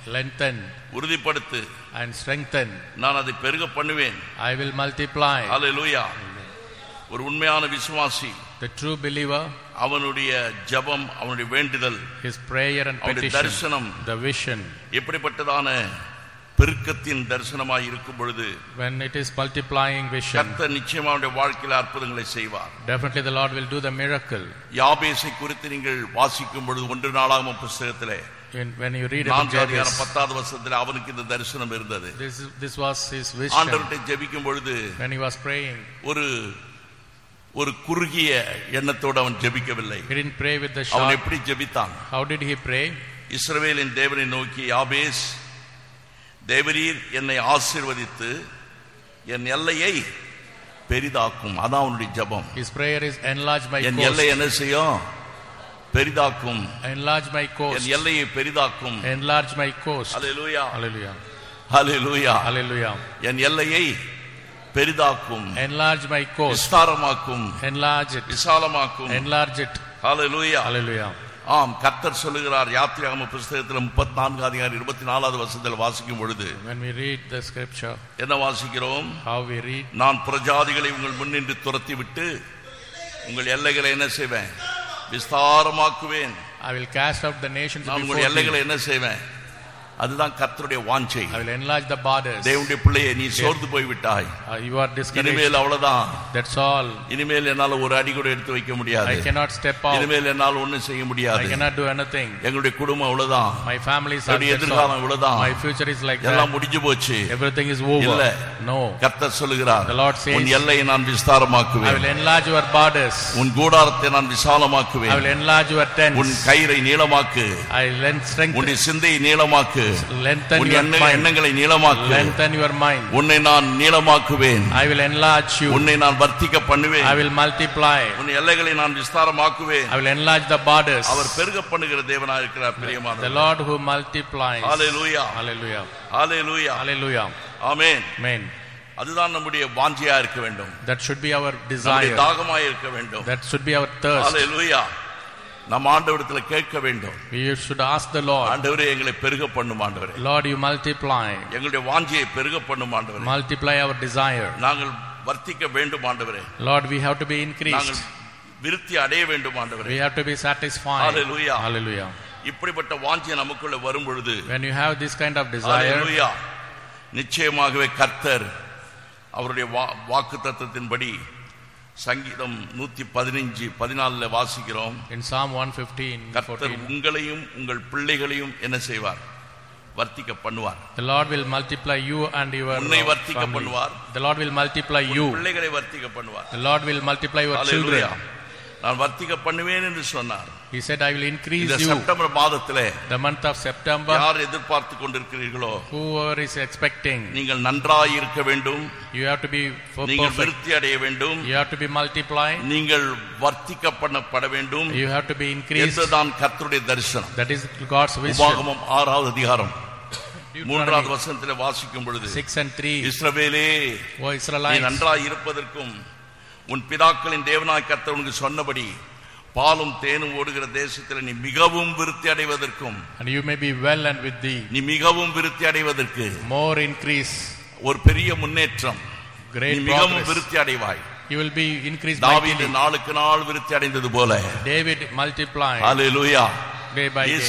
lengthen, உறுதிப்படுத்து, and strengthen. நான் அதை பெருக பண்ணுவேன். I will multiply. ஹல்லேலூயா. ஒரு உண்மையான விசுவாசி, the true believer, அவனுடைய ஜெபம், அவனுடைய வேண்டுதல், his prayer and petition, தரிசனம், the vision, எப்படிப்பட்டதான பெருக்கத்தின் தரிசனமாய் இருக்கும் பொழுது, when it is multiplying vision, கர்த்தர் நிச்சயமாக அவருடைய வாழ்க்கையில் அற்புதங்களை செய்வார். definitely the Lord will do the miracle. யாபேசை குறித்து நீங்கள் வாசிக்கும் பொழுது 1 நாளாகமம் புத்தகத்திலே when you read about Jabez, 10வது வசனத்திலே அவனுக்கு இந்த தரிசனம் இருந்தது. this was his vision. ஆண்டவர்கிட்ட ஜெபிக்கும் பொழுது, when he was praying, ஒரு குறுகிய எண்ணத்தோடு அவன் ஜெபிக்கவில்லை. he didn't pray with the அவன் short. எப்படி ஜெபித்தான்? how did he pray? இஸ்ரவேலின் தேவனை நோக்கி, யாபேஸ், தேவரீர் என்னை ஆசீர்வதித்து என் எல்லையை பெரிதாக்கும். அதான் அவனுடைய ஜெபம். his prayer is enlarge my coast. என் எல்லை என்ன செய்யும்? பெரிதாக்கும். enlarge my coast. என் எல்லையை பெரிதாக்கும். enlarge my coast. Hallelujah, hallelujah, hallelujah, hallelujah. என் எல்லையை பெரிதாக்கும், enlarge my coast, விஸ்தாரமாக்கும், enlarge it, விசாலமாக்கும், enlarge it. Hallelujah, hallelujah. ஆம், கர்த்தர் சொல்லுகிறார். யாத்திராகம புத்தகத்தில் 34 அதிகாரம் 24வது வசனத்தில் வாசிக்கும் பொழுது, when we read the scripture, என்ன வாசிக்கிறோம்? how we read, நான் பிரஜாதிகளை உங்கள் முன்னின்று துரத்தி விட்டு உங்கள் எல்லைகளை என்ன செய்வேன்? விஸ்தாரமாக்குவேன். I will cast out the nations நான் before உங்கள் எல்லைகளை thee. என்ன செய்வேன்? அதுதான் கர்த்தருடைய வாஞ்சை. I will enlarge the borders. தேவனுடைய பிள்ளையே, நீ சோர்ந்து போய் விட்டாய். You are discouraged. இனிமேல் அவ்வளவுதான். That's all. இனிமேல் என்னால ஒரு அடி கூட எடுத்து வைக்க முடியாது. I cannot step out. இனிமேல் என்னால் ஒண்ணும் செய்ய முடியாது. I cannot do anything. எங்களுடைய குடும்பம் அவ்வளவுதான். My family is எதிர்காலம் அவ்வளவுதான். My future is like that. எல்லாம் முடிஞ்சு போச்சு. Everything is over. இல்ல. No. கர்த்தர் சொல்லுகிறார், The Lord says, உன் எல்லையை நான் விஸ்தாரமாக்குவேன். I will enlarge your borders. உன் கூடாரத்தை நான் விசாலமாக்குவேன். I will enlarge your tents. உன் கயிறை நீளமாக்கு. I will strengthen. உன் சிந்தையை நீளமாக்கு. Lengthen உன் your mind. எண்ணங்களை நீளமாக்கு. Lengthen your mind. உன்னை நான் நீளமாக்குவேன். I will enlarge you. உன்னை நான் வர்த்திக்க பண்ணுவேன். I will multiply. உன் எல்லைகளை நான் விஸ்தாரமாக்குவேன். I will enlarge the borders. அவர் பெருக பண்ணுகிற தேவனாக இருக்கிறார். பிரியமானவர்களே, The Lord who multiplies. Hallelujah, Hallelujah, hallelujah, hallelujah, amen. amen. அதுதான் நம்முடைய வாஞ்சையா இருக்க வேண்டும். That should be our நம்முடைய desire. தாகமாய் இருக்க வேண்டும். That should be our thirst. ஹல்லேலூயா. நம்ம ஆண்டவரிடத்தில் கேட்க வேண்டும். We should ask the Lord, ஆண்டவரே, எங்களை பெருக பண்ணும் ஆண்டவரே. Lord, you multiply. எங்களுடைய வாஞ்சையை பெருக பண்ணும் ஆண்டவரே. Multiply our desire. நாங்கள் வர்த்திக்க வேண்டும் ஆண்டவரே. Lord, we have to be increased. நாங்கள் விருத்தி அடைய வேண்டும் ஆண்டவரே. We have to be satisfied. Hallelujah. Hallelujah. இப்படிப்பட்ட வாஞ்சை நமக்குள்ள வரும் பொழுது, When you have this kind of desire, ஹல்லேலூயா, நிச்சயமாகவே கர்த்தர் அவருடைய வாக்குத்தத்தத்தின்படி சங்கீதம் 115:14 வாசிக்கிறோம். in Psalm 115, கர்த்தர் 14, உங்களையும் உங்கள் பிள்ளைகளையும் என்ன செய்வார்? வர்த்திக்க பண்ணுவார். the Lord will multiply you and your உன்னை வர்த்திக்க family. பண்ணுவார். The Lord will multiply you. பிள்ளைகளை வர்த்திக்க பண்ணுவார். The Lord will multiply your hallelujah. children. நான் வர்த்திக்க பண்ணுவேன் என்று சொன்னார். He said, I will increase இந்த you. செப்டம்பர் மாதத்திலே The month of September, யார் எதிர்பார்த்து கொண்டிருக்கிறீர்களோ, whoever is expecting, நீங்கள் நன்றாய் இருக்க வேண்டும். you have to be நீங்கள் perfect. விருத்தி அடைய வேண்டும். You have to be multiplied. நீங்கள் வர்த்திக்க பண்ணப்பட வேண்டும். You have to be increased. என்றுதான் கர்த்தருடைய தரிசனம். That is God's vision. உபாகமம் 6வது அதிகாரம் Deuteronomy 3வது வசனத்திலே வாசிக்கும் பொழுது, 6 and 3, இஸ்ரவேலே, O நீ Israelites, நன்றாய் இருப்பதற்கும் உன் பிதாக்களின் தேவனாய் கர்த்தர் உனக்கு சொன்னபடி பாலும் தேனும் ஓடுகிற தேசத்தில் நீ மிகவும் விருத்தி அடைவதற்கும், and you may be well and with thee, நீ மிகவும் விருத்தி அடைவதற்கு, more increase, ஒரு பெரிய முன்னேற்றம், நீ great மிகவும் progress. விருத்தி அடைவாய். You will be increased தாவீது mightily. நாளுக்கு நாள் விருத்தி அடைந்தது போல, David multiplied hallelujah, day by day.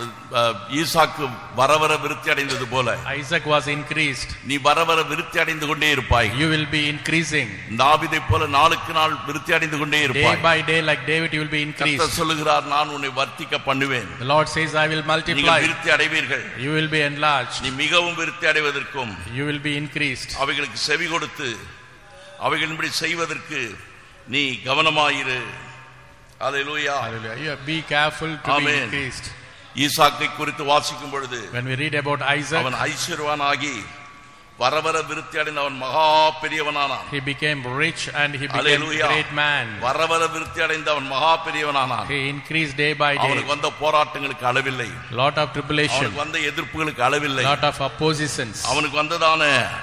ஈசாக்கு வரவர விருத்தி அடைந்தது போல Isaac was increased. நீ வரவர விருத்தி அடைந்து கொண்டே இருப்பாய். You will be increasing. தாவீதை போல நாளுக்கு நாள் விருத்தி அடைந்து கொண்டே Day இருப்பாய். by day, like David, you will be increased. கர்த்தர் சொல்லுகிறார், நான் உன்னை வர்த்திக்க பண்ணுவேன். The Lord says, I will நீங்கள் multiply. விருத்தி அடைவீர்கள். You will be enlarged. நீ மிகவும் விருத்தி அடைவதற்கும், You will be increased. அவைகளுக்கு செவி கொடுத்து அவைகளின்படி செய்வதற்கு நீ கவனமாயிரு. ஹல்லேலூயா. Hallelujah. You be careful to be Amen. increased. ஈசாக்கை குறித்து வாசிக்கும் பொழுது, When we read about Isaac, அவன் ஐஸ்வர்யவானாகி வரவர விருத்தி அடைந்த அவன் மகா பெரியவனானான். he became rich and he became Hallelujah. great man. வரவர விருத்தி அடைந்த அவன் மகா பெரியவனானான். He increased day by day. அவனுக்கு வந்த போராட்டங்களுக்கு அளவில்லை. Lot of tribulation, அவனுக்கு வந்த எதிர்ப்புகளுக்கு அளவில்லை. lot of oppositions. அவனுக்கு வந்ததான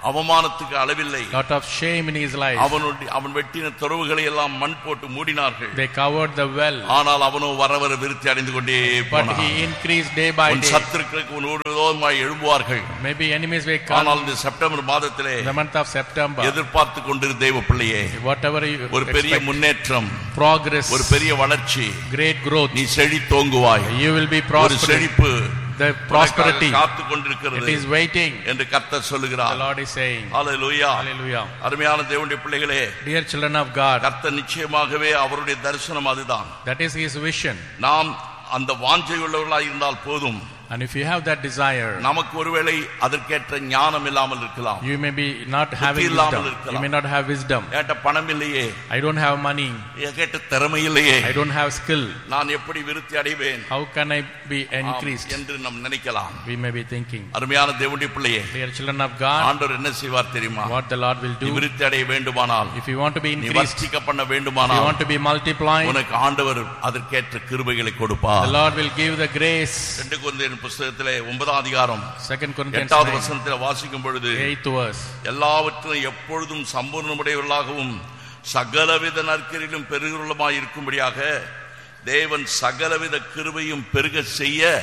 அவமானத்துக்கு அளவில்லை. lot of shame in his life. அவன் வெட்டின துறவுகளை எல்லாம் மண் போட்டு மூடினார்கள். They covered the well. ஆனால் அவனோ வர வர விருத்தி அடைந்து கொண்டே போனான். But he increased day by day. சத்துருக்களுக்கு விரோதமாய் எழும்புவார்கள். Maybe enemies will come. ஆனால் இந்த செப்டம்பர் மாதத்திலே, the month of September, எதிர்பார்த்து கொண்டிருந்த தேவ பிள்ளையே, whatever you ஒரு பெரிய முன்னேற்றம், progress, ஒரு பெரிய வளர்ச்சி, great growth, நீ செழித்தோங்குவாய். you will be ஒரு prosperous. செழிப்பு, the prosperity காத்து கொண்டிருக்கிறது. it is waiting என்று கர்த்தர் சொல்லுகிறார். the Lord is saying. Hallelujah, hallelujah. அருமையான தேவனுடைய பிள்ளைகளே, dear children of God, கர்த்தர் நிச்சயமாகவே அவருடைய தரிசனம் அதுதான். that is his vision. நாம் அந்த வாஞ்சை உள்ளவர்களாய் இருந்தால் போதும். And if you have that desire, நமக்கு ஒருவேளை அதற்கேற்ற ஞானம் இல்லாமல் இருக்கலாம். you may be not having wisdom. You may not have wisdom. கேட்ட பணம் இல்லையே, I don't have money. கேட்ட திறமை இல்லையே, I don't have skill. நான் எப்படி விருத்தி அடைவேன், how can I be increased என்று நாம் நினைக்கலாம். we may be thinking. அருமையான தேவனுடைய பிள்ளையே, dear children of God, ஆண்டவர் என்ன செய்வார் தெரியுமா? what the Lord will do, விருத்தி அடைய வேண்டுமானால், if you want to be நீ increased, வர்த்திக்க பண்ண if you வேண்டுமானால், want to be multiplied, உனக்கு ஆண்டவர் அதற்கேற்ற கிருபைகளை கொடுப்பார். the Lord will give the grace. 2 கொரிந்தியர் புத்தகத்திலே 9ஆம் அதிகாரம் 2 Corinthians 8வது வசனத்தில் வாசிக்கும் பொழுது, 8th verse, எல்லாவற்றிலும் எப்பொழுதும் சம்பூர்ணமுடையவர்களாகவும் சகலவித நற்கிரியிலும் பெருகிறவர்களுமாய் இருக்கும்படியாக தேவன் சகலவித கிருபையும் பெருக செய்ய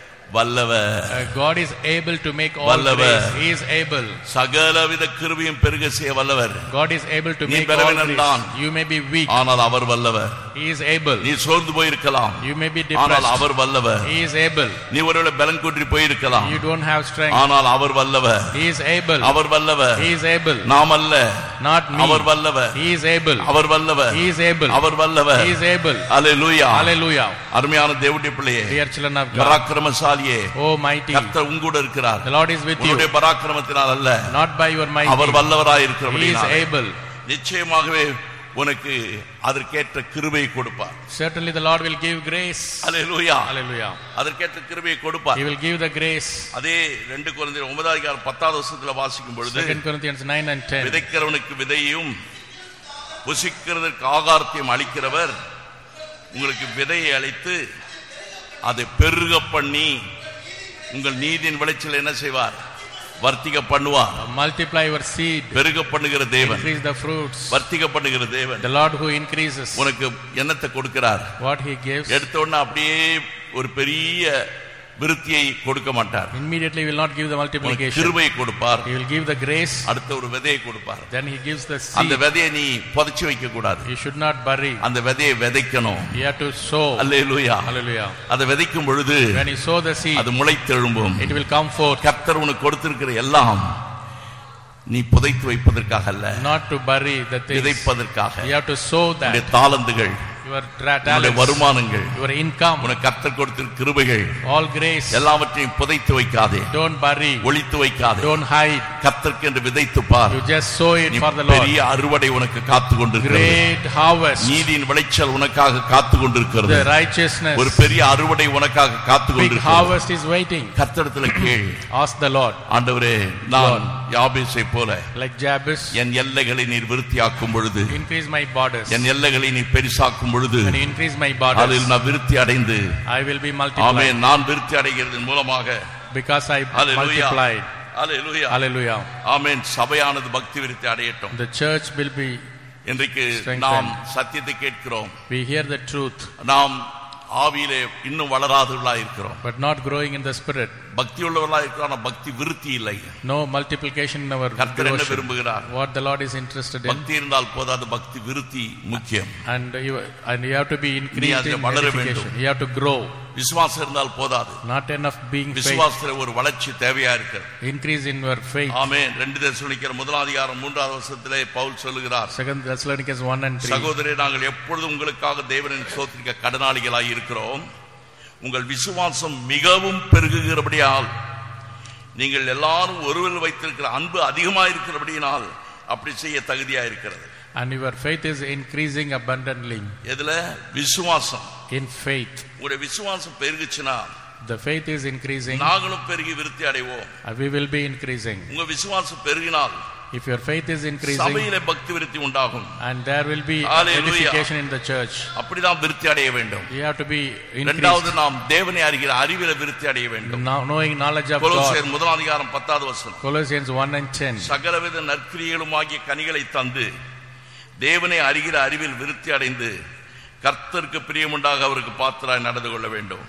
வல்லவர். God is able to make all grace. He is able. சகலவித கிருபையும் பெருக செய்ய வல்லவர். God is able to நீ make all பலவீனன்தான். grace. You may be weak. ஆனால் அவர் வல்லவர். He is able. நீ சோர்ந்து போயிருக்கலாம். You may be ஆனால் depressed. அவர் வல்லவர். He is able. நீ ஒருவேளை பலன் குன்றி போயிருக்கலாம். You don't have strength. ஆனால் அவர் வல்லவர். He is able. அவர் வல்லவர். He is able. நாம் அல்ல, not me. அவர் வல்லவர். He is able. அவர் வல்லவர். He is able. அவர் வல்லவர். He is able. Hallelujah, hallelujah. அருமையான தேவனுடைய பிள்ளையே, dear children of God, பராக்கிரமசாலியே, oh mighty, கர்த்தர் உங்கூட இருக்கிறார். the Lord is with you. உன்னுடைய பராக்கிரமத்தினால் அல்ல, not by your might. அவர் வல்லவராய் He is இருக்கிறபடியால் able. நிச்சயமாகவே உனக்கு அதற்கேற்ற கிருபையை கொடுப்பார். Certainly the Lord will give grace. Hallelujah, hallelujah. அதற்கேற்ற கிருபையை கொடுப்பார். He will give the grace. அதே 2 கொரிந்தியர் 9ஆம் அதிகாரம் 10வது வசனத்துல வாசிக்கும் பொழுது, 2 Corinthians 9 and 10, விதைக்கிறவனுக்கு விதையையும் புசிக்கிறதற்கு ஆகாரத்தையும் அளிக்கிறவர் உங்களுக்கு விதையை அளித்து அதை பெருக பண்ணி உங்கள் நீதியின் விளைச்சல் என்ன செய்வார்? வர்த்திக பண்ணுவார். multiply your seed, பெருக பண்ணுகிற தேவன், increase the fruits, வர்த்திக பண்ணுகிற தேவன். the Lord who increases. உனக்கு என்னத்தை கொடுக்கிறார்? what he gives. எடுத்த உடனே அப்படியே ஒரு பெரிய விருத்தியை கொடுக்க மாட்டார். immediately will not give the multiplication. கிருபையை கொடுப்பார். he will give the grace. அடுத்த ஒரு விதையை கொடுப்பார். then he gives the seed. அந்த விதையை நீ புதைச்சு வைக்க கூடாது. you should not bury. அந்த விதையை விதைக்கணும். you have to sow. Hallelujah, hallelujah. அதை விதைக்கும் பொழுது when you sow the seed, அது முளைத்தெழும்பும். it will come forth. கர்த்தர் உனக்கு கொடுத்திருக்கிற எல்லாம் நீ புதைத்து வைப்பதற்காக அல்ல, not to bury the things. விதைப்பதற்காக. you have to sow that. உன்னுடைய தாளந்துகள், your உன்னுடைய talents, வருமானங்கள், your income, உனக்கு கர்த்தர் கொடுத்திருக்கிற கிருபைகள் all grace, எல்லாவற்றையும் புதைத்து வைக்காதே, don't bury, ஒளித்து வைக்காதே. don't hide. கர்த்தருக்கு என்று விதைத்து பார். you just sow it நீ for the Lord. பெரிய அறுவடை உனக்கு காத்து கொண்டிருக்கிறது. great harvest, நீதியின் விளைச்சல் உனக்காக காத்து கொண்டிருக்கிறது. the righteousness, ஒரு பெரிய அறுவடை உனக்காக காத்து big கொண்டிருக்கிறது. harvest is waiting. கர்த்தரிடத்தில் கேள். ask the Lord. ஆண்டவரே, நான் யாபேசை போல like Jabez, என் எல்லைகளை நீர் விருத்தியாக்கும் பொழுது, increase my borders. என் எல்லைகளை நீ பெரிசாக்கும் பொழுது, when you increase my borders, அதில் நான் விருத்தி அடைந்து, I will be multiplied. ஆமென், நான் விருத்தி அடைகிறதன் மூலமாக, because I Hallelujah. multiplied. Hallelujah, hallelujah. ஆமென், சபையானது பக்தி விருத்தி அடையட்டும். the church will be இன்றைக்கு strengthened. நாம் சத்தியத்தை கேட்கிறோம். we hear the truth, நாம் ஆவியிலே இன்னும் வளராதவர்களாய் இருக்கிறோம். but not growing in the spirit. பக்தி உள்ளவர்களாய் இருக்கிறோம், ஆனால் பக்தி விருத்தி இல்லை. no multiplication in our கர்த்தர் என்ன devotion. விரும்புகிறார்? what the Lord is interested in. பக்தி இருந்தால் போதாது, பக்தி விருத்தி முக்கியம். and you have to be increased அதில் in வளர edification. வேண்டும். you have to grow. விசுவாசம் இருந்தால் போதாது, not enough being faith. விசுவாசத்துல ஒரு வளர்ச்சி தேவையா இருக்கு. increase in your faith. ஆமென். 2 தெசலோனிக்கர் 1ஆம் அதிகாரம் 3வது வசனத்திலே பவுல் சொல்லுகிறார், 2 Thessalonians 1 and 3, சகோதரரே, நாங்கள் எப்பொழுதும் உங்களுக்காக தேவனின் ஸ்தோத்திரிக்க கடனாளிகளாய் இருக்கிறோம். உங்கள் விசுவாசம் மிகவும் பெருகுகிறபடியால், நீங்கள் எல்லாரும் ஒருவர் வைத்திருக்கிற அன்பு அதிகமாக இருக்கிறபடியால் அப்படி செய்ய தகுதியா இருக்கிறது. and your faith is increasing abundantly. எதுல? விசுவாசம். in faith. உங்களுடைய விசுவாசம் பெருகுச்சுனா the faith is increasing, நாங்களும் பெருகி விருத்தி அடைவோம். we will be increasing. உங்க விசுவாசம் பெருகினால் If your faith is increasing, சபையிலே பக்தி விருத்தி உண்டாகும். And there will be edification in the church. அப்படிதான் விருத்தி அடைய வேண்டும். You have to be increased. இரண்டாவது நாம் தேவனை அறிகிற அறிவிலே விருத்தி அடைய வேண்டும். Knowing knowledge of God. கொலோசியர் முதலாம் அதிகாரம் 10வது வசனம். Colossians 1 and 10. சகலவித நற்கிரியைகளுமாகிய கனிகளை தந்து தேவனை அறிகிற அறிவில் விருத்தி அடைந்து கர்த்தருக்கு பிரியமுண்டாக அவருக்கு பாத்திராய் நடந்து கொள்ள வேண்டும்.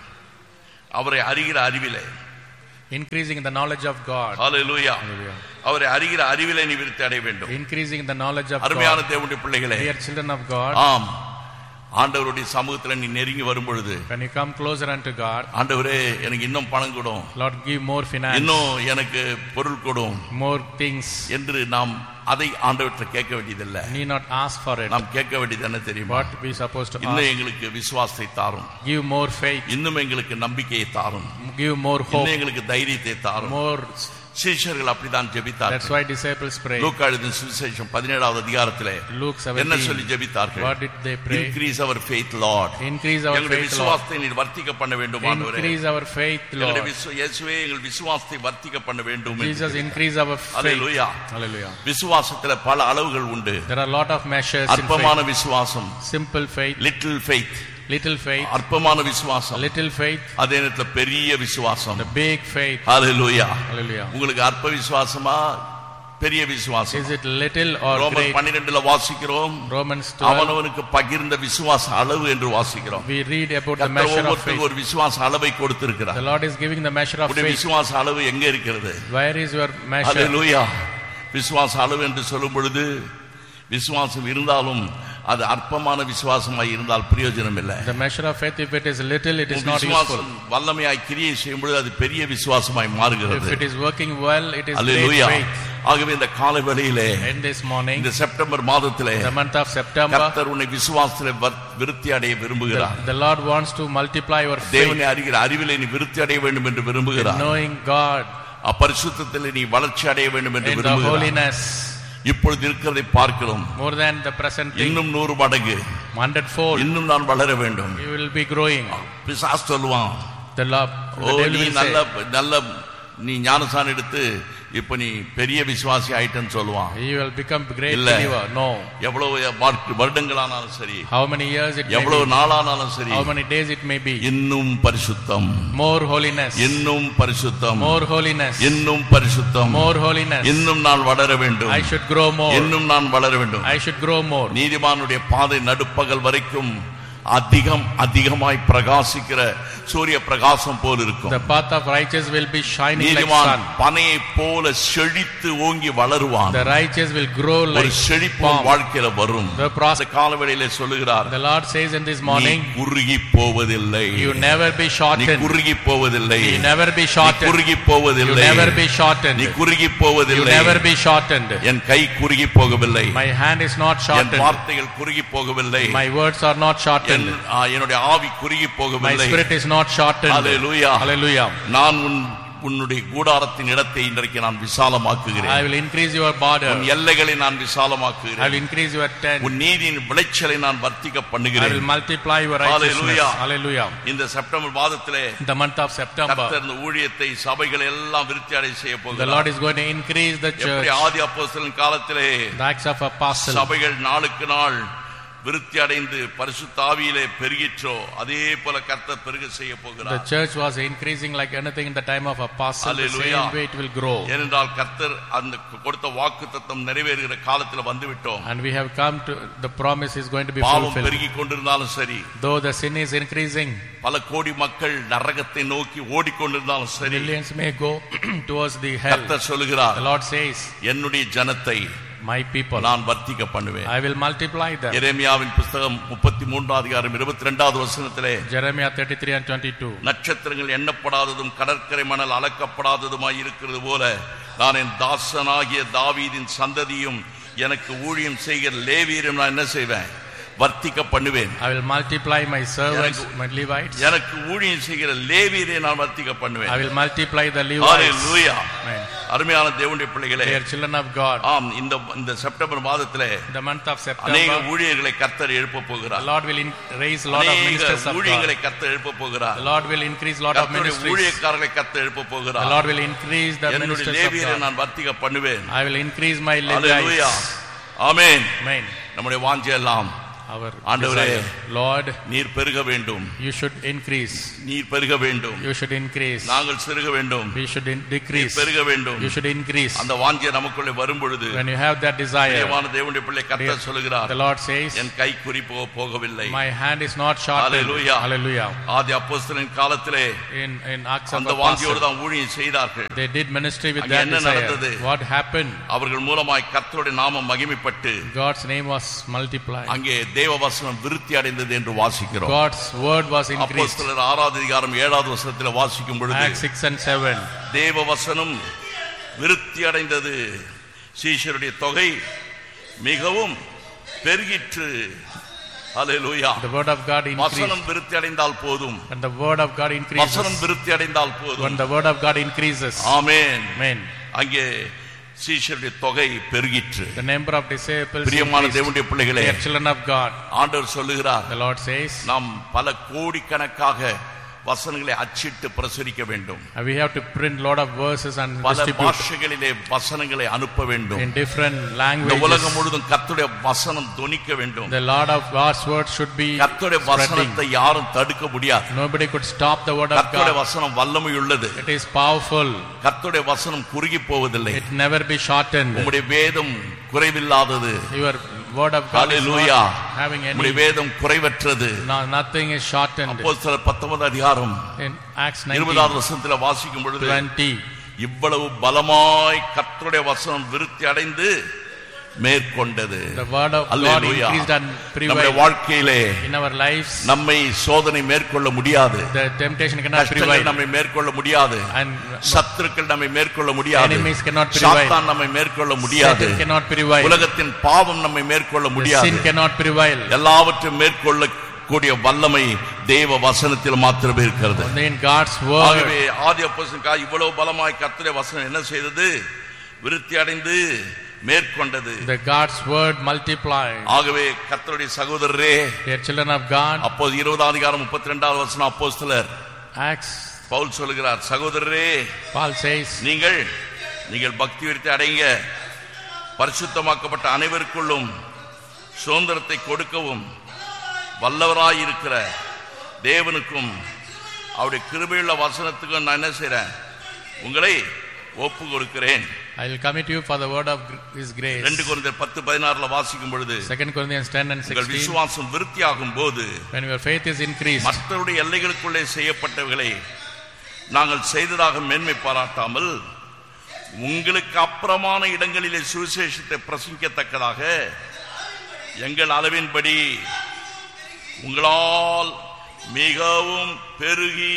அவரை அறிகிற அறிவிலே, increasing in the knowledge of God. Hallelujah. அவரை அறிகிற அறிவிலே நீ விருத்தி அடைய வேண்டும். Increasing in the knowledge of God. அருமையான தேவனுடைய பிள்ளைகளே, dear children of God. ஆம், ஆண்டவருடைய சமூகத்துல நீ நெருங்கி வரும்பொழுது, when you come closer unto God, ஆண்டவரே எனக்கு இன்னும் பணம் கொடும், Lord give more finance, இன்னும் எனக்கு பொருள் கொடும், more things என்று நாம் அதை ஆண்டவர்கிட்ட கேட்க வேண்டியதில்லை. need not ask for it. நாம் கேட்க வேண்டியது என்ன தெரியுமா? What we supposed to இன்னும் ask? எங்களுக்கு விசுவாசத்தை தாரும், give more faith, இன்னும் எங்களுக்கு நம்பிக்கையை தாரும், give more hope, இன்னும் எங்களுக்கு தைரியத்தை தாரும். more. சீஷர்கள் அப்படிதான் ஜெபித்தார்கள். That's why disciples pray. லூக்கா எழுதின சுவிசேஷம் 17வது அதிகாரத்திலே Luke 17 என்ன சொல்லி ஜெபித்தார்கள்? What did they pray? Increase our faith, Lord. Increase our எங்களுடைய faith, Lord. விசுவாசத்தை நீர் வர்த்திக்க பண்ண வேண்டும் ஆண்டவரே. Increase our faith, Lord. இயேசுவே எங்கள் விசுவாசத்தை வர்த்திக்க பண்ண வேண்டும். Jesus, increase our faith. Hallelujah. Hallelujah. விசுவாசத்திலே பல அளவுகள் உண்டு. There are a lot of measures in அற்பமான faith. விசுவாசம், Simple faith, little faith, little faith, அற்பமான விசுவாசம், little faith, அதே நேரத்தில் பெரிய விசுவாசம், the big faith. Hallelujah. Hallelujah. உங்களுக்கு அற்ப விசுவாசமா பெரிய விசுவாசம்? Is it little or ரோமர் great? 12ல வாசிக்கிறோம், Romans 12. அவனவனுக்கு பகிர்ந்த விசுவாச அளவு என்று வாசிக்கிறோம். We read about the measure of faith. ஒரு விசுவாச அளவை கொடுத்திருக்கிறார். The Lord is giving the measure of faith. விசுவாச அளவு எங்க இருக்கிறது? Where is your measure? Hallelujah. விசுவாச அளவு என்று சொல்லும் பொழுது விசுவாசம் இருந்தாலும் அது அற்பமான விசுவாசமாய் இருந்தால் பிரயோஜனம் இல்லை. The measure of faith, if it is little, it is not useful. வல்லமையாய் கிரியை செய்யும் பொழுது அது பெரிய விசுவாசமாய் மாறுகிறது. If it is working well, it is Hallelujah. great faith. ஆகவே இந்த காலை வேளையிலே, In this morning, இந்த செப்டம்பர் மாதத்திலே, the month of September, கர்த்தர் உன்னை விசுவாசத்திலே விருத்தி அடைய விரும்புகிறார். the Lord wants to multiply your faith. தேவனை அறிகிற அறிவிலே நீ விருத்தி அடைய வேண்டும் என்று விரும்புகிறார். Knowing God, பரிசுத்தத்திலே நீ வளர்ச்சி அடைய வேண்டும் என்று in the விரும்புகிறார். holiness, இப்பொழுது இருக்கிறதை பார்க்கிறோம், more than the present thing, இன்னும் 100 மடங்கு, 100-fold, இன்னும் நான் வளர வேண்டும். you will be growing. பிசாசு சொல்லுவான், The love, the devil நீ will நல்ல say, நல்ல நீ ஞானசானம் எடுத்து இப்ப நீ பெரிய விசுவாசி ஆயிட்டன்னு சொல்லுவான். you will become great இல்ல. believer. No. எவ்வளவு வருடங்களானாலும் சரி, How many years it may எவ்வளவு be, நாளானாலும் சரி, how many days it may be, இன்னும் பரிசுத்தம், more holiness, இன்னும் பரிசுத்தம், more holiness, இன்னும் பரிசுத்தம், more holiness. இன்னும் நான் வளர வேண்டும், I should grow more, இன்னும் நான் வளர வேண்டும். I should grow more. நீதிமானுடைய பாதை நடுப்பகல் வரைக்கும் அதிகமாய் பிரகாசிக்கிற சூரிய பிரகாசம் போல் இருக்கும். The path of righteous will be shining like நீதிமான் sun. பனையை போல செழித்து ஓங்கி வளருவான். The righteous will grow like ஒரு செழிப்பு palm. வாழ்க்கையில வரும். The process. காலவேளையிலே சொல்லுகிறார், The Lord says in this morning, நீ குறுகி போவதில்லை, you never be நீ shortened, குறுகி போவதில்லை, you never be நீ shortened, குறுகி you போவதில்லை, never be shortened, நீ குறுகி you போவதில்லை. never be shortened. என் கை குறுகி போகவில்லை, My hand is not N shortened, வார்த்தைகள் குறுகி போகவில்லை, my words are not shortened, என்னுடைய ஆவி குறுகி my போகவில்லை. spirit is not shortened. Hallelujah. Hallelujah. நான் உன்னுடைய கூடாரத்தின் இடத்தை இன்றைக்கு நான் விசாலமாக்குகிறேன். I will increase your border, உன் எல்லைகளை நான் I விசாலமாக்குகிறேன். will increase your tent, உன் நீதியின் விளைச்சலை நான் வர்த்திக்க I பண்ணுகிறேன். will multiply your righteousness. Hallelujah. Hallelujah. இந்த செப்டம்பர் மாதத்திலே The month of September, கர்த்தர் இந்த ஊழியத்தை சபைகள் எல்லாம் விருத்தி அடைய செய்ய the போகிறார். Lord is going to increase the church. எப்படி ஆதி அப்போஸ்தலன் காலத்திலே The Acts of Apostles, சபைகள் நாளுக்கு நாள் விருத்தி அடைந்து பரிசுத்த ஆவியிலே பெருகிற்றோ அதே போல கர்த்தர் பெருக செய்ய the போகிறார். church was increasing like anything in the time of Apostles. The Hallelujah. same way it will grow. ஏனென்றால் கர்த்தர் அந்த கொடுத்த வாக்குத்தத்தம் நிறைவேறுகிற காலத்துல வந்துவிட்டோம். And we have come to, the promise is going to be பாவம் fulfilled. பெருகி கொண்டிருந்தாலும் சரி, Though the sin is increasing, பல கோடி மக்கள் நரகத்தை நோக்கி ஓடிக்கொண்டிருந்தாலும் சரி, millions may go towards the hell. கர்த்தர் சொல்லுகிறார், The Lord says, என்னுடைய ஜனத்தை my people, நான் வர்த்திக்க பண்ணுவேன். I will multiply them. எரேமியாவின் புத்தகம் 33 அதிகாரம் 22வது வசனத்திலே, Jeremiah 33 and 22. நட்சத்திரங்கள் எண்ணப்படாததும் கடற்கரை மணல் அளக்கப்படாததுமாய் இருக்கிறது போல நான் என் தாசனாகிய தாவீதின் சந்ததியும் எனக்கு ஊழியம் செய்கிற லேவியரும் நான் என்ன செய்வேன்? வர்த்திக்க பண்ணுவேன். I will multiply my servants, my Levites. எனக்கு ஊழியம் செய்கிற லேவியரை நான் வர்த்திக்க பண்ணுவேன். I will multiply the Levites. Hallelujah. அருமையான தேவனுடைய பிள்ளைகளே, they are children of God. ஆம், இந்த செப்டம்பர் மாதத்திலே the month of September அநேக ஊழியர்களை கர்த்தர் எழுப்ப போகிறார். the Lord will raise a lot of ministers of God. ஊழியர்களை கர்த்தர் எழுப்ப போகிறார். the Lord will increase lot of ministries. ஊழியக்காரர்களை கர்த்தர் எழுப்ப போகிறார். the Lord will increase the ministers of God. லேவியரை நான் வர்த்திக்க பண்ணுவேன். I will increase my Levites. Hallelujah. Amen. Amen. நம்முடைய வாஞ்சை எல்லாம் ஆண்டவரே, Lord, நீர் பெருக வேண்டும். you should increase. நீர் பெருக வேண்டும். you should increase. நாங்கள் சிறுக வேண்டும். we should decrease. பெருக வேண்டும். you should increase. அந்த வாஞ்சை நமக்குள்ளே வரும் பொழுது when you have that desire, தேவனான தேவனுடைய பிள்ளை கர்த்தர் சொல்கிறார், the Lord says, என் கை குறி போகவில்லை. my hand is not shortened. Hallelujah. Hallelujah. ஆதி அப்போஸ்தலரின் காலத்திலே in Acts of அந்த the வாஞ்சையோடு தான் ஊழியம் செய்தார்கள். they did ministry with அங்கே that என்ன desire. நடந்தது? what happened? அவர்கள் மூலமாய் கர்த்தருடைய நாமம் மகிமைப்பட்டு God's name was multiplied. அங்கே தேவ வசனம் விருத்தி அடைந்தது என்று வாசிக்கிறோம். God's word was increased. அப்போஸ்தலர் 6வது அதிகாரம் 7வது வசனத்தில் வாசிக்கும் பொழுது Acts 6 and 7 தேவ வசனம் விருத்தி அடைந்தது, சீஷருடைய தொகை மிகவும் பெருகிற்று. Hallelujah. the word of God increased. வசனம் விருத்தி அடைந்தால் போதும். when the word of God increases. வசனம் விருத்தி அடைந்தால் போதும். when the word of God increases. Amen. Amen. அங்கே சீஷருடைய தொகை பெருகிற்று. the number of disciples பிரியமான increased. தேவனுடைய பிள்ளைகளே, they are children of God. ஆண்டவர் சொல்லுகிறார், the Lord says, நாம் பல கோடிக்கணக்காக வசனங்களை அச்சிட்டு பிரசுரிக்க வேண்டும். we have to print lot of verses and பல distribute பாஷைகளிலே வசனங்களை அனுப்ப வேண்டும். in different இந்த languages. உலகம் முழுதும் கர்த்தருடைய வசனம் தொனிக்க வேண்டும். the Lord of God's word should be கர்த்தருடைய வசனத்தை யாரும் தடுக்க முடியாது. nobody could stop the word of கர்த்தருடைய God. வசனம் வல்லமை உள்ளது. it is powerful. கர்த்தருடைய வசனம் குறுகி போவதில்லை. it never be shortened. உம்முடைய வேதம் குறைவில்லாதது. your word of God Hallelujah. is not having any. உம்முடைய வேதம் குறைவற்றது. no, nothing is shortened. அப்போஸ்தலர் 19வது அதிகாரம் in Acts 19 20வது வசனத்தில் வாசிக்கும் பொழுது 20 இவ்வளவு பலமாய் கர்த்தருடைய வசனம் விருத்தி அடைந்து மேற்கொண்டது. the word of God increased and நம்முடைய prevailed வாழ்க்கையிலே in our lives. நம்மை சோதனை மேற்கொள்ள முடியாது. the temptation cannot கஷ்டங்கள் prevail நம்மை மேற்கொள்ள முடியாது. and சத்துருக்கள் நம்மை மேற்கொள்ள முடியாது. enemies cannot prevail. சாத்தான் நம்மை மேற்கொள்ள முடியாது. Satan cannot prevail. உலகத்தின் பாவம் நம்மை மேற்கொள்ள முடியாது. sin cannot prevail. எல்லாவற்றையும் மேற்கொள்ள கூடிய வல்லமை தேவ வசனத்தில் மாத்திரமே இருக்கிறது. only in God's word. ஆகவே ஆதி அப்போஸ்தலனுக்கு இவ்வளவு பலமாய் கர்த்தருடைய வசனம் என்ன செய்தது? விருத்தி அடைந்து மேற்கொண்டது. the God's word multiplied. ஆகவே கர்த்தருடைய சகோதரரே, they are children of God. அப்போது 20வது அதிகாரம் 32வது வசனம் அப்போஸ்தலர் Acts பவுல் சொல்கிறார், சகோதரரே, Paul says, நீங்கள் பக்தி விருத்தி அடைங்க, பரிசுத்தமாக்கப்பட்ட அனைவருக்குள்ளும் சுதந்திரத்தை கொடுக்கவும் வல்லவராயிருக்கிற தேவனுக்கும் அவருடைய கிருபையுள்ள வசனத்துக்கும் நான் என்ன செய்றேன்? உங்களை ஒப்பு கொடுக்கிறேன். I will commit you for the word of his grace. 2 கொரிந்தியர் 10:16 வாசிக்கும் பொழுது 2 Corinthians 10 and 16 விசுவாசம் விருத்தியாகும் போது when your faith is increased, மற்றவருடைய எல்லைகளுக்குள்ளே செய்யப்பட்டவைகளை நாங்கள் செய்ததாக மேன்மை பாராட்டாமல் உங்களுக்கு அப்புறமான இடங்களிலே சுவிசேஷத்தை பிரசங்கிக்கத்தக்கதாக எங்கள் அளவின்படி உங்களால் மிகவும் பெருகி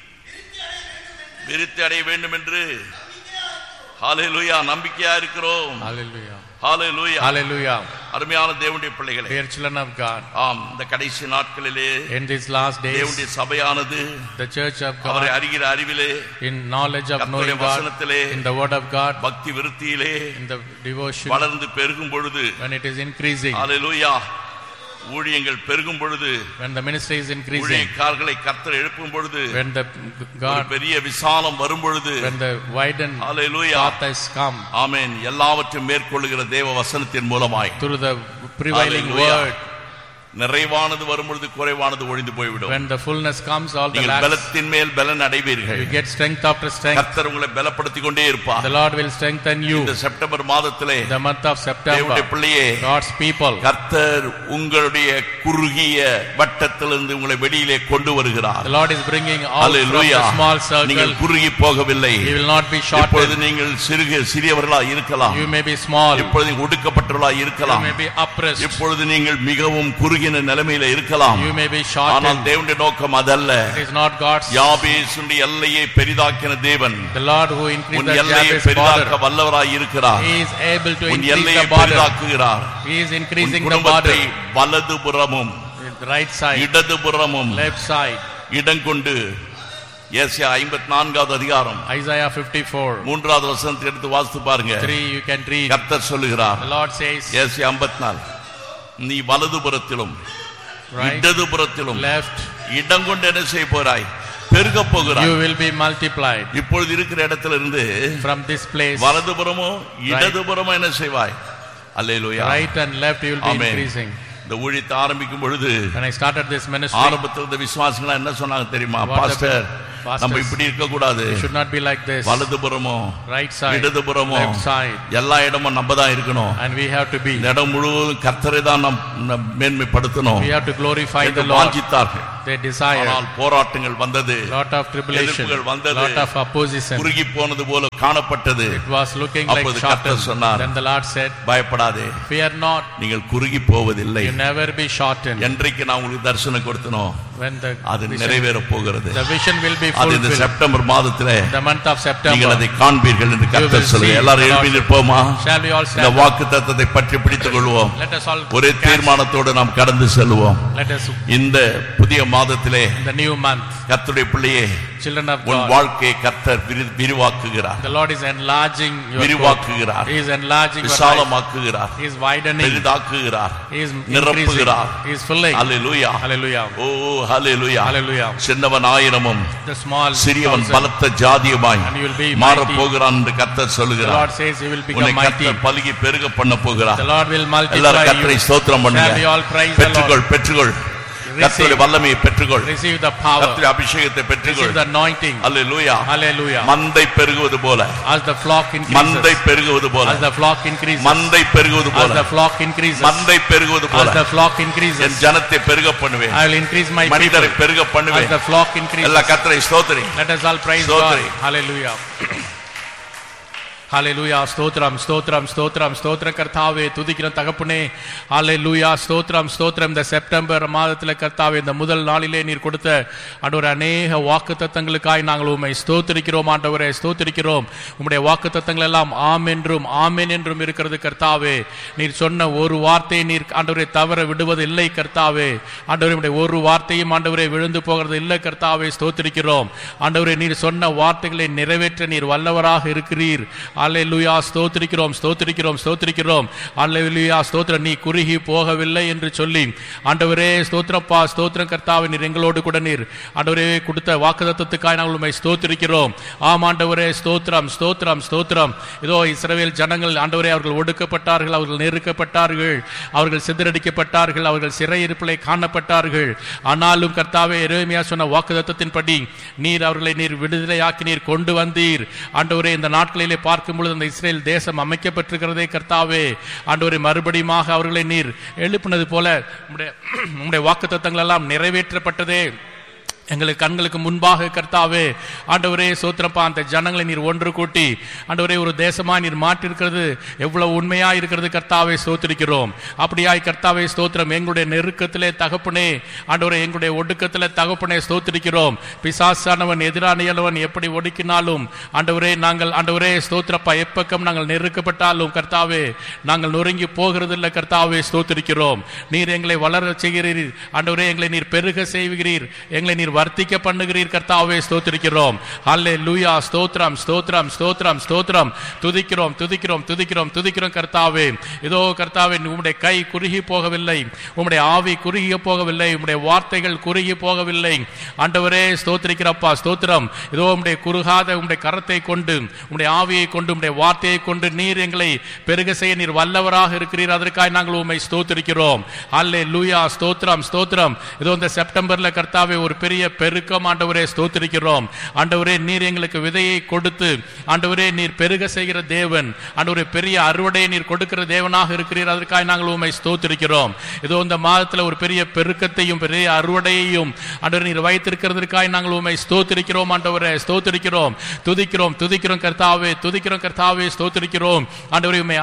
விருத்தி அடைய வேண்டும் என்று ஹalleluya நம்பிக்கையா இருக்கிறோம். hallelujah ஹalleluya hallelujah. அருமையான தேவனுடைய பிள்ளைகளே, dear children of God, ஆம், இந்த கடைசி நாட்களிலே in these last days தேவனுடைய சபையானது the church of அவரை God அறிகிற அறிவிலே, in knowledge of கர்த்தருடைய knowing God, வசனத்திலே, in the word of God, பக்தி விருத்தியிலே in the devotion, வளர்ந்து பெருகும் பொழுது, when it is increasing, ஹalleluya, ஊழியங்கள் பெருகும் பொழுது, when the ministry is increasing, ஊழியக்காரர்களை கர்த்தர் எழுப்பும் பொழுது, when the God, பெரிய விசாலம் வரும் பொழுது, when the widened hallelujah, path has come, ஆமென், எல்லாவற்றையும் மேற்கொள்ளுகிற தேவ வசனத்தின் மூலமாய் through the prevailing Hallelujah. word, நிறைவானது வரும் பொழுது குறைவானது ஒழிந்து போய்விடும். when the fullness comes, all the நீங்கள் lacks, பலத்தின் மேல் பலன் அடைவீர்கள். you get strength after strength. கர்த்தர் உங்களை பலப்படுத்திக் கொண்டே இருப்பார். the Lord will strengthen you. இந்த செப்டம்பர் மாதத்திலே the month of September, தேவனுடைய பிள்ளையே, God's people, கர்த்தர் உங்களுடைய குறுகிய வட்டத்திலிருந்து உங்களை வெளியிலே கொண்டு வருகிறார். the Lord is bringing out from Hallelujah. the small circle. நீங்கள் குறுகி போகவில்லை. you will not be இப்பொழுது shortened. நீங்கள் சிறியவர்களா இருக்கலாம். you may be small, இப்பொழுது ஒடுக்கப்பட்டவர்களா you இருக்கலாம். may be oppressed. இப்பொழுது நீங்கள் மிகவும் குறுகிய குறுகின நிலைமையில இருக்கலாம். You may be shortened. ஆனால் தேவனுடைய நோக்கம் அதல்ல. It is not God's. யாபேசுடைய எல்லையை பெரிதாக்கின தேவன் The Lord who increased the எல்லையை Jabez பெரிதாக்க border. வல்லவராய் இருக்கிறார். He is able to உன் increase எல்லையை the border. பெரிதாக்குகிறார். He is increasing the குடும்பத்தை border. வலதுபுறமும் Right side, இடதுபுறமும் left side. இடம் கொண்டு ஏசாயா 54வது அதிகாரம் Isaiah 54. 3வது வசனத்தை எடுத்து வாசித்து பாருங்க. 3 you can read. கர்த்தர் சொல்லுகிறார். The Lord says, ஏசாயா 54 நீ வலதுபுறத்திலும் right, இடதுபுறத்திலும் left, இடம் கொண்டு என்ன செய்ய போறாய்? பெருக போகிறாய். you will be multiplied. இப்பொழுது இருக்கிற இடத்துல இருந்து From this place, வலதுபுறமோ இடதுபுறமோ என்ன செய்வாய்? அல்லேலூயா. right and left you will be Amen. increasing. இந்த ஊழியத்தை ஆரம்பிக்கும் பொழுது When I started this ministry, ஆரம்பத்தில் இருந்த விசுவாசிகள் என்ன சொன்னாங்க தெரியுமா? What பாஸ்டர் pastors, நம்ம இப்படி இருக்க கூடாது. it should not be like this. வலதுபுறமோ Right side, இடதுபுறமோ left side, எல்லா இடமும் நம்ம தான் இருக்கணும். and we have to be. இந்த இடம் முழுவதும் கர்த்தரை தான் நாம் மேன்மைப்படுத்தணும். We have to glorify the என்று Lord. வாஞ்சித்தார்கள். They desire. ஆனால் போராட்டங்கள் வந்தது. Lot of tribulation, எதிர்ப்புகள் வந்தது. lot of opposition. குறுகி போனது போல காணப்பட்டது. It was looking like அப்பொழுது கர்த்தர் shortened. சொன்னார், Then the Lord said, பயப்படாதே, fear not, நீங்கள் குறுகி போவதில்லை. you never be shortened. என்றைக்கு நான் உங்களுக்கு தரிசனம் கொடுத்தனோ When the அது நிறைவேற போகிறது. the vision will be அது இந்த fulfilled. செப்டம்பர் மாதத்திலே The month of நீங்கள் September, அதை காண்பீர்கள் என்று கர்த்தர் will சொல்லுங்க. see எல்லாரும் the எழுப்பி Lord. நிற்போமா? shall we all இந்த stand? வாக்குத்தத்தத்தை பற்றி பிடித்துக் கொள்வோம். Let us all ஒரே catch. தீர்மானத்தோடு நாம் கடந்து செல்வோம். Let us இந்த புதிய மாதத்திலே in the new month, கர்த்தருடைய பிள்ளையே, children of உன் God, வாழ்க்கையை கர்த்தர் விரிவாக்குகிறார். the Lord is enlarging your court. விரிவாக்குகிறார். He is enlarging your life. விசாலமாக்குகிறார். He is widening. பெரிதாக்குகிறார். He is நிரப்புகிறார். increasing. He is filling. Hallelujah. Hallelujah. O hallelujah. Hallelujah. சின்னவன் ஆயிரமும் The small சிறியவன் thousand, பலத்த ஜாதியுமாய் and you will be மாறப் mighty. போகிறான் என்று கர்த்தர் The சொல்லுகிறார். Lord says he will become உன்னை mighty. கர்த்தர் பலுகி பெருக பண்ண போகிறார். The Lord will multiply எல்லாரும் you. கர்த்தரை ஸ்தோத்திரம் Shall we பண்ணுங்க. all praise the Lord? பெற்றுக்கொள், பெற்றுக்கொள். கர்த்தருடைய வல்லமையை பெற்றுக்கொள். Receive the power. கர்த்தருடைய அபிஷேகத்தை Receive பெற்றுக்கொள். the anointing. அல்லேலூயா. Hallelujah. மந்தை பெருகுவது போல, As the flock மந்தை increases. பெருகுவது போல, As the flock increases. மந்தை பெருகுவது As போல, the flock increases. மந்தை பெருகுவது As போல the flock என் increases. ஜனத்தை பெருக பண்ணுவேன். I will increase my people. மனிதரை பெருக As பண்ணுவேன். the flock increases. எல்லா கர்த்தரை ஸ்தோத்திரி. Let us all praise Stotri. God. Hallelujah. Hallelujah. ஸ்தோத்திரம் ஸ்தோத்திரம் ஸ்தோத்திரம் ஸ்தோத்திரம் கர்த்தாவே, துதிக்கிற தகப்பனே. Hallelujah. ஸ்தோத்திரம் ஸ்தோத்திரம். இந்த செப்டம்பர் மாதத்தில் கர்த்தாவே, இந்த முதல் நாளிலே நீர் கொடுத்த ஆண்டவரே அநேக வாக்குத்தத்தங்களுக்காய் நாங்கள் உம்மை ஸ்தோத்திரிக்கிறோம். ஆண்டவரே ஸ்தோத்திரிக்கிறோம். உம்முடைய வாக்குத்தத்தங்கள் எல்லாம் ஆம் என்றும் ஆமென் என்றும் இருக்கிறது கர்த்தாவே. நீர் சொன்ன ஒரு வார்த்தையை நீர் ஆண்டவரே தவற விடுவது இல்லை கர்த்தாவே. ஆண்டவரே உம்முடைய ஒரு வார்த்தையும் ஆண்டவரே விழுந்து போகிறது இல்லை கர்த்தாவே. ஸ்தோத்திரிக்கிறோம். ஆண்டவரே நீர் சொன்ன வார்த்தைகளை நிறைவேற்ற நீர் வல்லவராக இருக்கிறீர். அல்லேலூயா. ஸ்தோத்திரிக்கிறோம் ஸ்தோத்திரிக்கிறோம் ஸ்தோத்திரிக்கிறோம். அல்லேலூயா. ஸ்தோத்திரம். நீ குறுகி போகவில்லை என்று சொல்லி ஆண்டவரே ஸ்தோத்திரப்பா ஸ்தோத்திரம் கர்த்தாவே. நீர் எங்களோடு கூட நீர் ஆண்டவரே கொடுத்த வாக்குத்தத்தத்துக்காக நாங்கள் உம்மை ஸ்தோத்திரிக்கிறோம். ஆம் ஆண்டவரே ஸ்தோத்திரம் ஸ்தோத்திரம் ஸ்தோத்திரம். இதோ இஸ்ரவேல் ஜனங்கள் ஆண்டவரே அவர்கள் ஒடுக்கப்பட்டார்கள், அவர்கள் நெருக்கப்பட்டார்கள், அவர்கள் சிதறடிக்கப்பட்டார்கள், அவர்கள் சிறையிருப்பிலே காணப்பட்டார்கள். ஆனாலும் கர்த்தாவே எரேமியா சொன்ன வாக்குத்தத்தத்தின்படி நீர் அவர்களை நீர் விடுதலையாக்கி நீர் கொண்டு வந்தீர். ஆண்டவரே இந்த நாட்களிலே பார்க்கும் பொழுது அந்த இஸ்ரேல் தேசம் அமைக்கப்பட்டிருக்கிறதே கர்த்தாவே. ஆண்டவரே மறுபடியும் அவர்களை நீர் எழுப்பினது போல உம்முடைய வாக்குத்தத்தங்கள் எல்லாம் நிறைவேற்றப்பட்டதே எங்களுக்கு கண்களுக்கு முன்பாக கர்த்தாவே. ஆண்டவரே சோத்திரப்பா, அந்த ஜனங்களை நீர் ஒன்று கூட்டி ஆண்டவரே ஒரு தேசமா நீர் மாற்றிருக்கிறது எவ்வளவு உண்மையா இருக்கிறது கர்த்தாவே. ஸ்தோத்திரிக்கிறோம். அப்படியாய் கர்த்தாவே ஸ்தோத்திரம். எங்களுடைய நெருக்கத்திலே தகப்பனே, ஆண்டவரே எங்களுடைய ஒடுக்கத்திலே தகப்பனே ஸ்தோத்திரிக்கிறோம். பிசாசானவன் எதிரானியலவன் எப்படி ஒடுக்கினாலும் ஆண்டவரே நாங்கள் ஆண்டவரே ஸ்தோத்திரப்பா எப்பக்கம் நாங்கள் நெருக்கப்பட்டாலும் கர்த்தாவே நாங்கள் நொறுங்கி போகிறது இல்லை கர்த்தாவே. ஸ்தோத்திரிக்கிறோம். நீர் எங்களை வளர செய்கிறீர் ஆண்டவரே. எங்களை நீர் பெருக செய்கிறீர். எங்களை நீர் வர்த்திக்க பண்ணுகிறீர் கர்த்தாவே. ஸ்தோத்திரிக்கிறோம். அல்லேலூயா. ஸ்தோத்திரம் ஸ்தோத்திரம் ஸ்தோத்திரம் ஸ்தோத்திரம். துதிக்கிறோம் துதிக்கிறோம் துதிக்கிறோம் துதிக்கிறோம் கர்த்தாவே. இதோ கர்த்தாவே உம்முடைய கை குறுகி போகவில்லை, உம்முடைய ஆவி குறுகி போகவில்லை, உம்முடைய வார்த்தைகள் குறுகி போகவில்லை. ஆண்டவரே ஸ்தோத்திரிக்கிறப்பா ஸ்தோத்திரம். இதோ உம்முடைய குறுகாத உம்முடைய கரத்தை கொண்டு உம்முடைய ஆவியை கொண்டு உம்முடைய வார்த்தையை கொண்டு நீர் எங்களை பெருக செய்ய நீர் வல்லவராக இருக்கிறீர். அதற்காக நாங்கள் உம்மை ஸ்தோத்திரிக்கிறோம். அல்லேலூயா. ஸ்தோத்திரம் ஸ்தோத்திரம். இதோ இந்த செப்டம்பர்ல கர்த்தாவே ஒரு பெரிய பெரிய பெருக்கம் ஆண்டவரே ஸ்தோத்திரிக்கிறோம். ஆண்டவரே நீர் எங்களுக்கு விதையை கொடுத்து ஆண்டவரே நீர் பெருக செய்கிற தேவன், ஆண்டவரே பெரிய அறுவடையை நீர் கொடுக்கிற தேவனாக இருக்கிறீர். அதற்காக நாங்கள் உம்மை ஸ்தோத்திரிக்கிறோம். இதோ இந்த மாதத்தில் ஒரு பெரிய பெருக்கத்தையும் பெரிய அறுவடையையும் ஆண்டவரே நீர் வைத்திருக்கிறதற்காக நாங்கள் உம்மை ஸ்தோத்திரிக்கிறோம். ஆண்டவரே ஸ்தோத்திரிக்கிறோம், துதிக்கிறோம் துதிக்கிறோம் கர்த்தாவே, துதிக்கிறோம் கர்த்தாவே, ஸ்தோத்திரிக்கிறோம். ஆண்டவரே உம்மை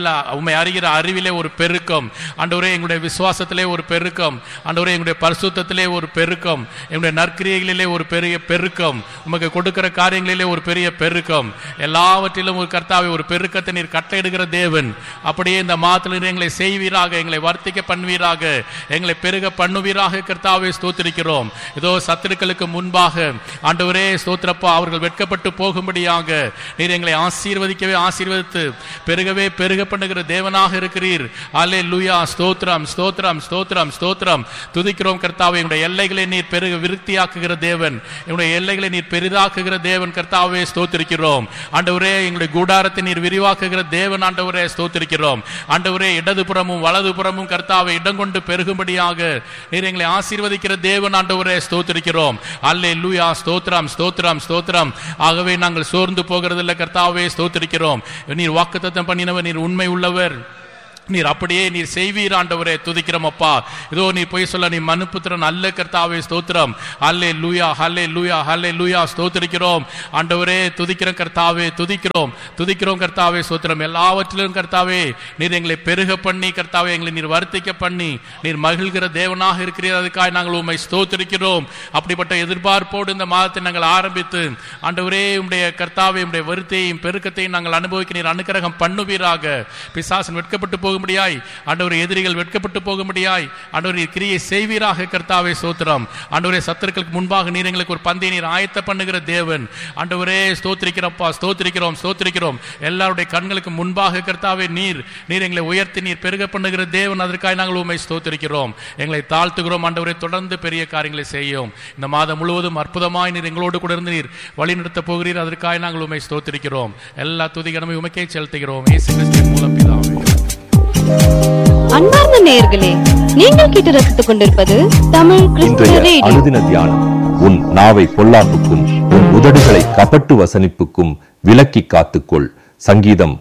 அறிகிற அறிவிலே ஒரு பெருக்கம், ஆண்டவரே எங்களுடைய விசுவாசத்திலே ஒரு பெருக்கம், ஆண்டவரே எங்களுடைய பரிசுத்தத்திலே ஒரு பெருக்கம், எங்களுடைய நற்கிரியைகளிலே ஒரு பெரிய பெருக்கம், உமக்கு கொடுக்கிற காரியங்களிலே ஒரு பெரிய பெருக்கம், எல்லாவற்றிலும் ஒரு கர்த்தாவே ஒரு பெருக்கத்தை நீர் கட்டளையிடுகிற தேவன். அப்படியே இந்த மாதத்தில் எங்களை செய்வீராக, எங்களை வர்த்திக்க பண்ணுவீராக, எங்களை பெருக பண்ணுவீராக கர்த்தாவே ஸ்தோத்திரிக்கிறோம். இதோ சத்துருக்களுக்கு முன்பாக ஆண்டவரே ஸ்தோத்திரப்பா அவர்கள் வெட்கப்பட்டு போகும்படியாக நீர் எங்களை ஆசீர்வதிக்கவே ஆசீர்வதித்து பெருகவே பெருக பண்ணுகிற தேவனாக இருக்கிறீர். அல்லேலூயா, ஸ்தோத்திரம் ஸ்தோத்திரம் ஸ்தோத்திரம் ஸ்தோத்திரம். துதிக்கிறோம் கர்த்தாவே, எங்களுடைய எல்லைகளை நீர் பெருக விருத்தியாக்குகிற தேவன், எங்களுடைய எல்லைகளை நீர் பெரிதாக்குகிற தேவன் கர்த்தாவே ஸ்தோத்திரிக்கிறோம். ஆண்டவரே எங்களுடைய கூடாரத்தை நீர் விரிவாக்குகிற தேவன் ஆண்டவரே ஸ்தோத்திரிக்கிறோம். ஆண்டவரே இடதுபுறமும் வலதுபுறமும் கர்த்தாவே இடம் கொண்டு பெருகும்படியாக நீர் எங்களை ஆசீர்வதிக்கிற தேவன் ஆண்டவரே ஸ்தோத்திரிக்கிறோம். அல்லேலூயா, ஸ்தோத்திரம் ஸ்தோத்திரம் ஸ்தோத்திரம். ஆகவே நாங்கள் சோர்ந்து போகிறதில்லை கர்த்தாவே ஸ்தோத்திரிக்கிறோம். நீர் வாக்குத்தத்தம் பண்ணினவர், நீர் உண்மை உள்ளவர், நீர் அப்படியே நீர் செய்வீர் ஆண்டவரே துதிக்கிறோம் அப்பா. இதோ நீ போய் சொல்ல நீ மனுபுத்திரன் அல்ல கர்த்தாவே ஸ்தோத்திரம். அல்லேலூயா அல்லேலூயா அல்லேலூயா, ஸ்தோத்திரிக்கிறோம் ஆண்டவரே, துதிக்கிறோம் கர்த்தாவே, துதிக்கிறோம் துதிக்கிறோம் கர்த்தாவே ஸ்தோத்திரம். எல்லாவற்றிலும் கர்த்தாவே நீர் எங்களை பெருக பண்ணி கர்த்தாவே எங்களை நீர் வர்த்திக்க பண்ணி நீர் மகிழ்கிற தேவனாக இருக்கிறீர். அதுக்காக நாங்கள் உம்மை ஸ்தோத்திரிக்கிறோம். அப்படிப்பட்ட எதிர்பார்ப்போடு இந்த மாதத்தை நாங்கள் ஆரம்பித்து ஆண்டவரே உம்முடைய கர்த்தாவே உம்முடைய வருத்தையும் பெருக்கத்தையும் நாங்கள் அனுபவிக்க நீர் அனுக்கிரகம் பண்ணுவீராக. பிசாசன் வெட்கப்பட்டு போகும்படியாய் ஆண்டவரே, எதிரிகள் வெட்கப்பட்டு போகும்படியாய் ஆண்டவரே கிரியை செய்வீராக கர்த்தாவே ஸ்தோத்திரம். ஆண்டவரே சத்துருக்களுக்கு முன்பாக நீர் எங்களுக்கு ஒரு பந்தையை நீர் ஆயத்த பண்ணுகிற தேவன் ஆண்டவரே ஸ்தோத்திரிக்கிறப்பா, ஸ்தோத்திரிக்கிறோம் ஸ்தோத்திரிக்கிறோம். எல்லாருடைய கண்களுக்கு முன்பாக கர்த்தாவே நீர் எங்களை உயர்த்தி நீர் பெருக பண்ணுகிற தேவன். அதற்காக நாங்கள் உம்மை ஸ்தோத்திரிக்கிறோம், எங்களை தாழ்த்துகிறோம் ஆண்டவரே. தொடர்ந்து பெரிய காரியங்களை செய்யும். இந்த மாதம் முழுவதும் அற்புதமாய் நீர் எங்களோடு கூட இருந்து நீர் வழி நடத்த போகிறீர். அதற்காக நாங்கள் உம்மை ஸ்தோத்திரிக்கிறோம். எல்லா துதிகரமே உமக்கே செலுத்துகிறோம் இயேசு கிறிஸ்துவின் மூலம் பிதாவே. அன்பார்ந்த நேயர்களே, நீங்கள் கேட்டு ரசித்துக் கொண்டிருப்பது தமிழ் கிறிஸ்துவ ரேடியோ. அனுதின தியானம். உன் நாவை பொல்லாப்புக்கும் உன் உதடுகளை கபட்டு வசனிப்புக்கும் விலக்கி காத்துக்கொள். சங்கீதம்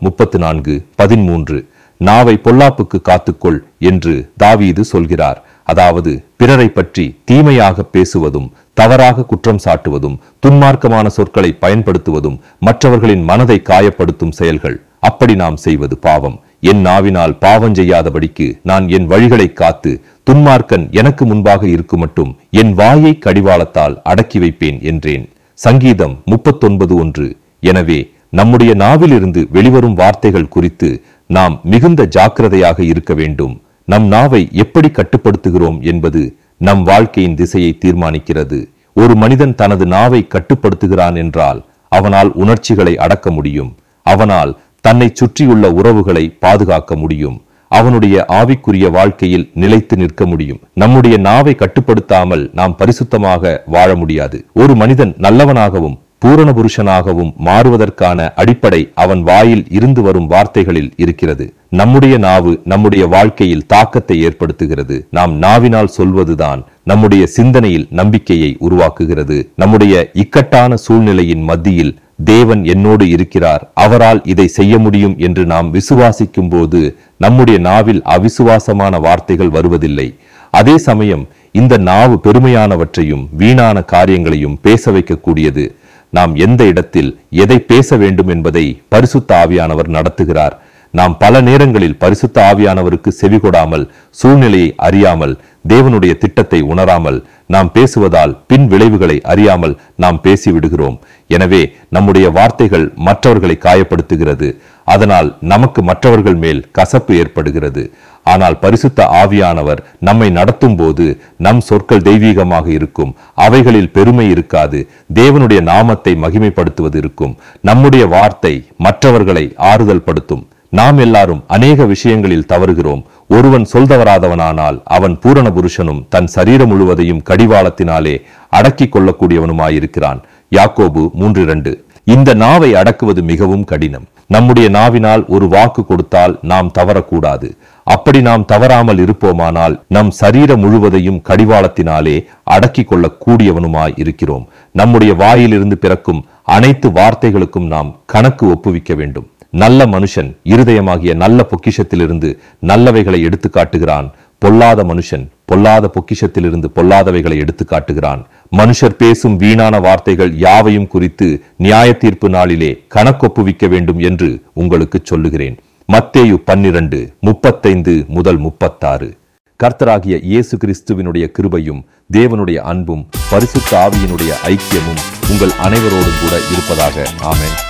34:13. நாவை பொல்லாப்புக்கு காத்துக்கொள் என்று தாவீது சொல்கிறார். அதாவது பிறரை பற்றி தீமையாக பேசுவதும், தவறாக குற்றம் சாட்டுவதும், துன்மார்க்கமான சொற்களை பயன்படுத்துவதும் மற்றவர்களின் மனதை காயப்படுத்தும் செயல்கள். அப்படி நாம் செய்வது பாவம். என் நாவினால் பாவம் செய்யாதபடிக்கு நான் என் வழிகளை காத்து துன்மார்க்கன் எனக்கு முன்பாக இருக்கும் மட்டும் என் வாயை கடிவாளத்தால் அடக்கி வைப்பேன் என்றேன். சங்கீதம் 39:1. எனவே நம்முடைய நாவிலிருந்து வெளிவரும் வார்த்தைகள் குறித்து நாம் மிகுந்த ஜாக்கிரதையாக இருக்க வேண்டும். நம் நாவை எப்படி கட்டுப்படுத்துகிறோம் என்பது நம் வாழ்க்கையின் திசையை தீர்மானிக்கிறது. ஒரு மனிதன் தனது நாவை கட்டுப்படுத்துகிறான் என்றால் அவனால் உணர்ச்சிகளை அடக்க முடியும். அவனால் தன்னை சுற்றியுள்ள உறவுகளை பாதுகாக்க முடியும். அவனுடைய ஆவிக்குரிய வாழ்க்கையில் நிலைத்து நிற்க முடியும். நம்முடைய நாவை கட்டுப்படுத்தாமல் நாம் பரிசுத்தமாக வாழ முடியாது. ஒரு மனிதன் நல்லவனாகவும் பூரண புருஷனாகவும் மாறுவதற்கான அடிப்படை அவன் வாயில் இருந்து வரும் வார்த்தைகளில் இருக்கிறது. நம்முடைய நாவு நம்முடைய வாழ்க்கையில் தாக்கத்தை ஏற்படுத்துகிறது. நாம் நாவினால் சொல்வதுதான் நம்முடைய சிந்தனையில் நம்பிக்கையை உருவாக்குகிறது. நம்முடைய இக்கட்டான சூழ்நிலையின் மத்தியில் தேவன் என்னோடு இருக்கிறார், அவரால் இதை செய்ய முடியும் என்று நாம் விசுவாசிக்கும் போது நம்முடைய நாவில் அவிசுவாசமான வார்த்தைகள் வருவதில்லை. அதே சமயம் இந்த நாவு பெருமையானவற்றையும் வீணான காரியங்களையும் பேச வைக்கக்கூடியது. நாம் எந்த இடத்தில் எதை பேச வேண்டும் என்பதை பரிசுத்த ஆவியானவர் நடத்துகிறார். நாம் பல நேரங்களில் பரிசுத்த ஆவியானவருக்கு செவிகொடாமல், சூழ்நிலையை அறியாமல், தேவனுடைய திட்டத்தை உணராமல் நாம் பேசுவதால் பின் விளைவுகளை அறியாமல் நாம் பேசிவிடுகிறோம். எனவே நம்முடைய வார்த்தைகள் மற்றவர்களை காயப்படுத்துகிறது. அதனால் நமக்கு மற்றவர்கள் மேல் கசப்பு ஏற்படுகிறது. ஆனால் பரிசுத்த ஆவியானவர் நம்மை நடத்தும் போது நம் சொற்கள் தெய்வீகமாக இருக்கும். அவைகளில் பெருமை இருக்காது. தேவனுடைய நாமத்தை மகிமைப்படுத்துவது இருக்கும். நம்முடைய வார்த்தை மற்றவர்களை ஆறுதல் படுத்தும். நாம் எல்லாரும் அநேக விஷயங்களில் தவறுகிறோம். ஒருவன் சொல்தவராதவனானால் அவன் பூரண புருஷனும் தன் சரீரம் முழுவதையும் கடிவாளத்தினாலே அடக்கிக் கொள்ளக்கூடியவனுமாயிருக்கிறான். யாக்கோபு 3:2. இந்த நாவை அடக்குவது மிகவும் கடினம். நம்முடைய நாவினால் ஒரு வாக்கு கொடுத்தால் நாம் தவறக்கூடாது. அப்படி நாம் தவறாமல் இருப்போமானால் நம் சரீரம் முழுவதையும் கடிவாளத்தினாலே அடக்கிக் கொள்ளக் கூடியவனுமாய் இருக்கிறோம். நம்முடைய வாயிலிருந்து பிறக்கும் அனைத்து வார்த்தைகளுக்கும் நாம் கணக்கு ஒப்புவிக்க வேண்டும். நல்ல மனுஷன் இருதயமாகிய நல்ல பொக்கிஷத்திலிருந்து நல்லவைகளை எடுத்து காட்டுகிறான். பொல்லாத மனுஷன் பொல்லாத பொக்கிஷத்திலிருந்து பொல்லாதவைகளை எடுத்து காட்டுகிறான். மனுஷர் பேசும் வீணான வார்த்தைகள் யாவையும் குறித்து நியாய தீர்ப்பு நாளிலே கணக்கொப்புவிக்க வேண்டும் என்று உங்களுக்கு சொல்லுகிறேன். மத்தேயு 12:35-36. கர்த்தராகிய இயேசு கிறிஸ்துவினுடைய கிருபையும் தேவனுடைய அன்பும் பரிசுத்த ஆவியினுடைய ஐக்கியமும் உங்கள் அனைவரோடும் கூட இருப்பதாக. ஆமென்.